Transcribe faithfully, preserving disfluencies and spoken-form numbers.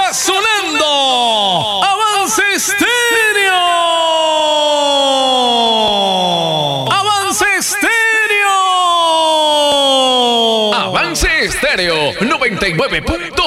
está sonando Avance Estéreo. Avance Estéreo. Avance Estéreo noventa y nueve punto